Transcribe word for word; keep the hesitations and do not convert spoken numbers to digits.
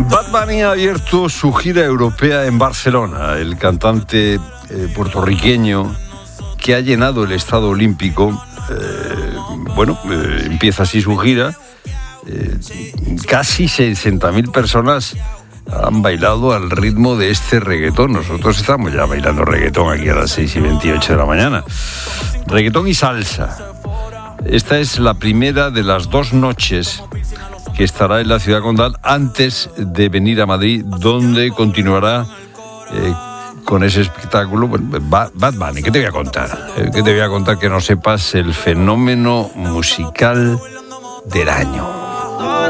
Bad Bunny ha abierto su gira europea en Barcelona. El cantante eh, puertorriqueño que ha llenado el Estadio Olímpico, eh, bueno, eh, empieza así su gira. Eh, casi sesenta mil personas han bailado al ritmo de este reggaetón. Nosotros estamos ya bailando reggaetón aquí a las seis y veintiocho de la mañana. Reggaetón y salsa. Esta es la primera de las dos noches que estará en la ciudad condal antes de venir a Madrid, donde continuará eh, con ese espectáculo. Bueno, Bad Bunny, ¿qué te voy a contar? Eh, ¿Qué te voy a contar que no sepas? El fenómeno musical del año.